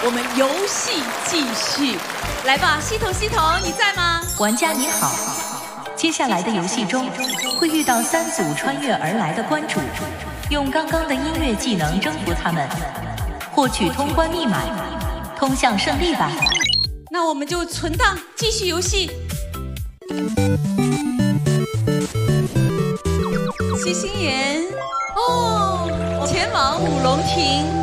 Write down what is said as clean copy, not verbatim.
我们游戏继续，来吧，系统，你在吗？ 玩家你好，接下来的游戏中会遇到3组穿越而来的关主，用刚刚的音乐技能征服他们，获取通关密码，通向胜利吧。 那我们就存档继续游戏。谢心妍哦，前往五龙亭。